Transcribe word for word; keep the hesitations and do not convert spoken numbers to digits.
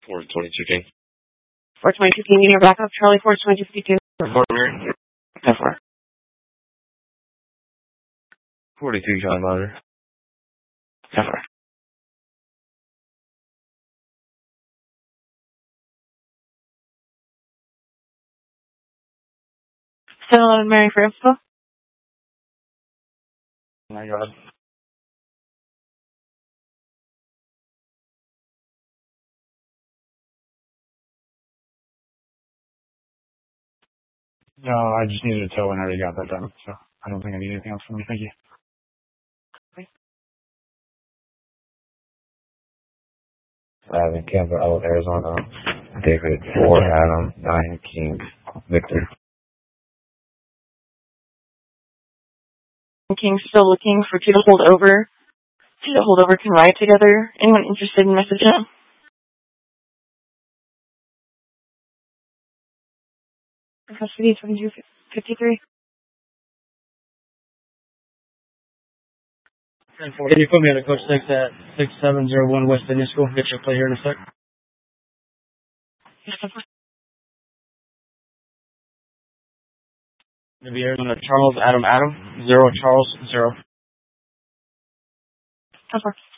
four twenty-two King. four twenty-two King, in your backup, Charlie four twenty-two fifty-two. Report, Mary. Go for it. forty-three Charlie Monitor. Go for it. seven eleven Mary for info. My God. No, I just needed a tow and I already got that done, so I don't think I need anything else from you. Thank you. Seven Camper Out, Arizona. David four Adam nine King Victor. King still looking for two to hold over. Two to hold over can ride together. Anyone interested in messaging him? Custody twenty-two fifty-three. Can you put me on a coach six at six seven zero one West Indian School? Get your play here in a sec. Yes, sir. Maybe Arizona Charles Adam Adam zero Charles zero. Go for it.